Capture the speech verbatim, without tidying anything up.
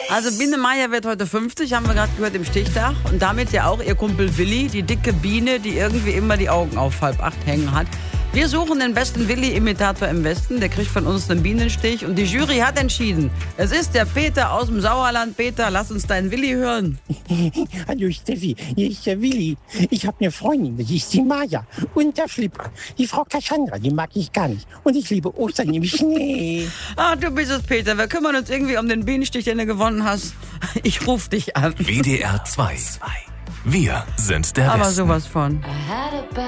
Also Biene Meier wird heute fünfzig, haben wir gerade gehört im Stichtag. Und damit ja auch ihr Kumpel Willi, die dicke Biene, die irgendwie immer die Augen auf halb acht hängen hat. Wir suchen den besten Willi-Imitator im Westen. Der kriegt von uns einen Bienenstich. Und die Jury hat entschieden. Es ist der Peter aus dem Sauerland. Peter, lass uns deinen Willi hören. Hallo Steffi, hier ist der Willi. Ich habe eine Freundin, das ist die Maja. Und der Flipper. Die Frau Cassandra, die mag ich gar nicht. Und ich liebe Ostern im Schnee. Ah, du bist es, Peter. Wir kümmern uns irgendwie um den Bienenstich, den du gewonnen hast. Ich ruf dich an. W D R zwei. Wir sind der Aber Westen. sowas von.